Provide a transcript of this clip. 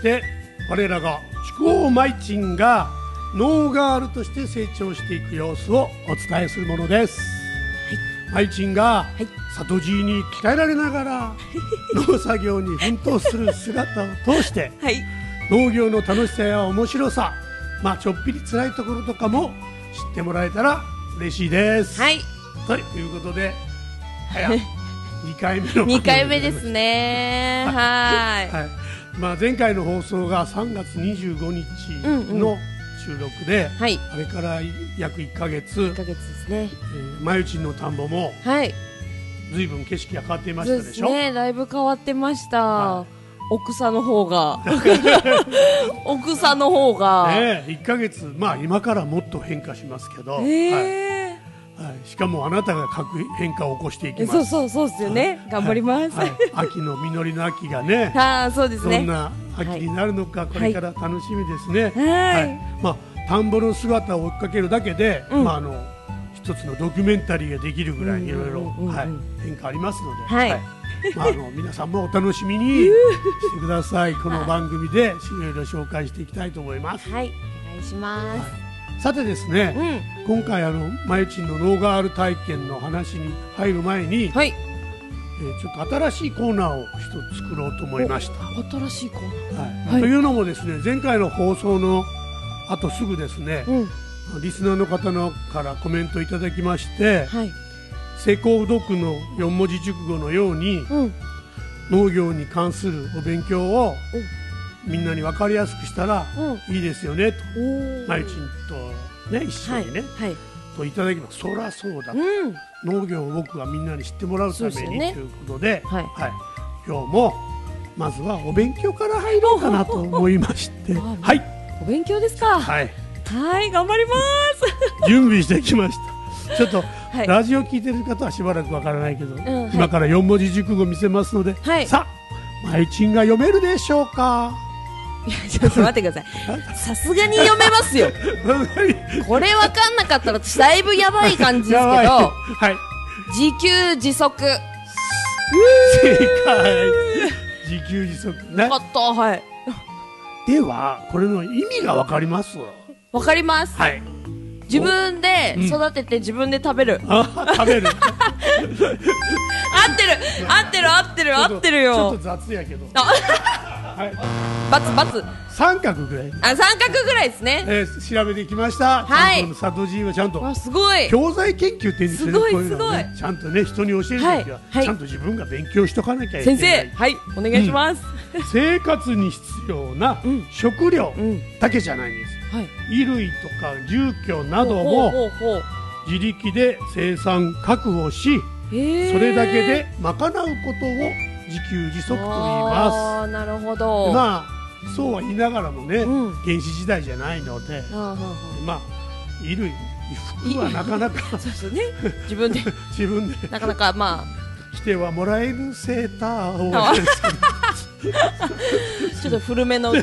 して我らが宿王マイチンがノーガールとして成長していく様子をお伝えするものです、マイチンが里地に鍛えられながら農作業に奮闘する姿を通して、農業の楽しさや面白さ、ちょっぴり辛いところとかも知ってもらえたら嬉しいです、ということで2回目の 2回目ですね。 前回の放送が3月25日の収録で、あれから約1ヶ月ですね。 マユチンの田んぼもずいぶん景色が変わっていましたでしょ。 そうですね、だいぶ変わってました、奥さの方が奥さの方が、 1ヶ月、今からもっと変化しますけど、しかもあなたが各変化を起こしていきます。 そうですよね、頑張ります、 秋の実りの秋がね、 そうですね、 どんな秋になるのか、これから楽しみですね。田んぼの姿を追っかけるだけで、一つのドキュメンタリーができるぐらいにいろいろ変化ありますので、皆さんもお楽しみにしてください。この番組でいろいろ紹介していきたいと思います。 お願いします。 さてですね、今回マユチンのノーガール体験の話に入る前に、ちょっと新しいコーナーを一つ作ろうと思いました。 新しいコーナー、 というのもですね、前回の放送のあとすぐですね、リスナーの方からコメントいただきまして、成功読の4文字熟語のように、農業に関するお勉強をみんなに分かりやすくしたらいいですよねと、マユチンと、一緒にね、といただきます。そりゃそうだと、農業を僕はみんなに知ってもらうためにということで、今日もまずはお勉強から入ろうかなと思いましてお勉強ですか。頑張ります準備してきました。ちょっと、ラジオ聞いてる方はしばらくわからないけど、今から4文字熟語見せますので、さあマユチンが読めるでしょうか。 ちょっと待ってください。さすがに読めますよ。これ分かんなかったらだいぶやばい感じですけど、自給自足。 正解。自給自足ね。 よかった。 ではこれの意味が分かります？ 分かります。自分で育てて自分で食べる。 食べる。 合ってるよ。 ちょっと雑やけど。 バツ。 三角ぐらい。 三角ぐらいですね。 調べてきました。里地はちゃんと。すごい。教材研究ってすごい。ちゃんとね、人に教えるときはちゃんと自分が勉強しとかなきゃいけない。 先生、お願いします。 生活に必要な食料だけじゃないんです。衣類とか住居なども自力で生産確保し、それだけで賄うことを自給自足と言います。 なるほど。 そうは言いながらもね、原始時代じゃないので、衣類服はなかなか自分でなかなか着てはもらえるセーターをちょっと古めの